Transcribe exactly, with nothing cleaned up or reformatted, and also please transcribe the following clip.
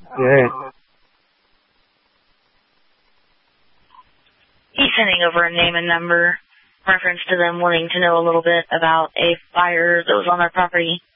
Yeah. He's sending over a name and number reference to them wanting to know a little bit about a fire that was on their property.